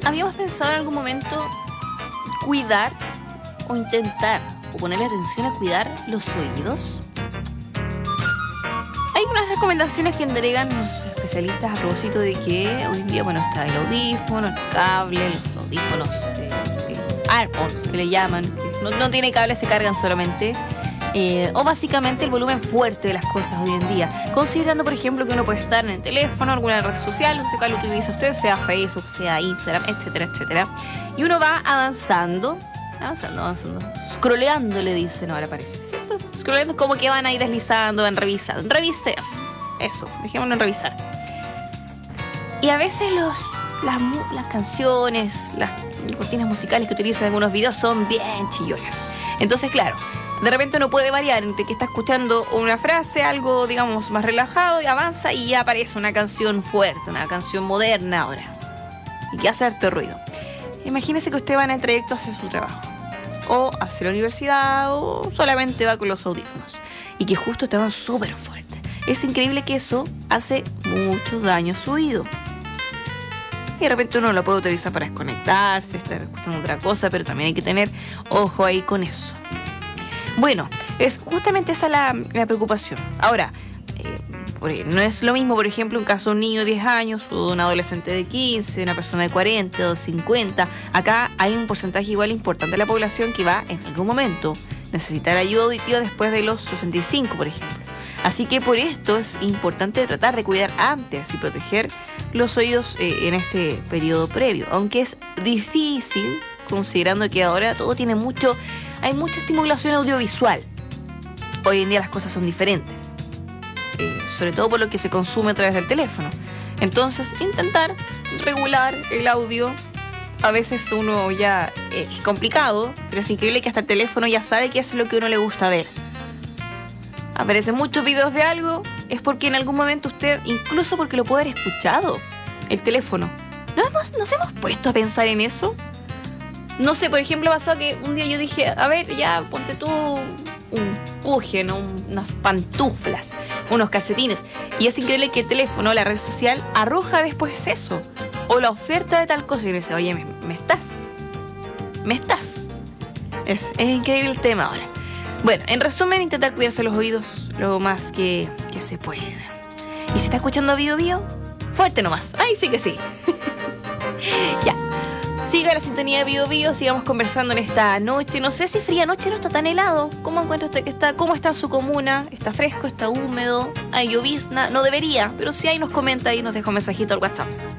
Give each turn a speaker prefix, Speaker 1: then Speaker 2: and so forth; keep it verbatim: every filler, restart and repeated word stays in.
Speaker 1: habíamos pensado en algún momento cuidar o intentar o ponerle atención a cuidar los oídos? Hay unas recomendaciones que entregan los especialistas a propósito de que hoy en día, bueno, está el audífono, el cable, los audífonos, eh, eh, AirPods, que le llaman. No, no tiene cable, se cargan solamente. Eh, o básicamente el volumen fuerte de las cosas hoy en día. Considerando, por ejemplo, que uno puede estar en el teléfono, alguna red social, no sé cuál utiliza usted, sea Facebook, sea Instagram, etcétera, etcétera. Y uno va avanzando, avanzando, avanzando, scrolleando, le dicen ahora parece, ¿cierto? Scrolleando como que van ahí deslizando, van revisando. Revise. Eso, dejémoslo en revisar. Y a veces los, las, las canciones, las cortinas musicales que utilizan en algunos videos son bien chillonas. Entonces, claro, de repente uno puede variar entre que está escuchando una frase, algo, digamos, más relajado, y avanza y ya aparece una canción fuerte, una canción moderna ahora. Y que hace harto ruido. Imagínese que usted va en el trayecto hacia su trabajo, o hacia la universidad, o solamente va con los audífonos, y que justo estaban súper fuertes. Es increíble que eso hace mucho daño a su oído. Y de repente uno lo puede utilizar para desconectarse, estar escuchando otra cosa, pero también hay que tener ojo ahí con eso. Bueno, es justamente esa la, la preocupación. Ahora, eh, no es lo mismo, por ejemplo, un caso de un niño de diez años, o de un adolescente de quince, una persona de cuarenta, de cincuenta. Acá hay un porcentaje igual importante de la población que va en algún momento necesitar ayuda auditiva después de los sesenta y cinco, por ejemplo. Así que por esto es importante tratar de cuidar antes y proteger los oídos eh, en este periodo previo. Aunque es difícil, considerando que ahora todo tiene mucho... Hay mucha estimulación audiovisual. Hoy en día las cosas son diferentes. Eh, sobre todo por lo que se consume a través del teléfono. Entonces, intentar regular el audio. A veces uno ya es complicado, pero es increíble que hasta el teléfono ya sabe qué es lo que a uno le gusta ver. Aparecen muchos videos de algo, es porque en algún momento usted, incluso porque lo puede haber escuchado, el teléfono. ¿No hemos, nos hemos puesto a pensar en eso? No sé, por ejemplo, pasó que un día yo dije, a ver, ya, ponte tú un puje, ¿no? unas pantuflas, unos calcetines. Y es increíble que el teléfono, la red social, arroja después eso. O la oferta de tal cosa. Y uno dice, oye, me, me estás. Me estás. Es, es increíble el tema ahora. Bueno, en resumen, intentar cuidarse los oídos lo más que, que se pueda. Y si está escuchando Bio Bio, fuerte nomás. Ay, sí que sí. Ya. Siga la sintonía de Bio Bio, sigamos conversando en esta noche. No sé si fría noche, no está tan helado. ¿Cómo encuentra usted que está? ¿Cómo está en su comuna? ¿Está fresco? ¿Está húmedo? ¿Hay llovizna? No debería, pero si hay nos comenta y nos deja un mensajito al WhatsApp.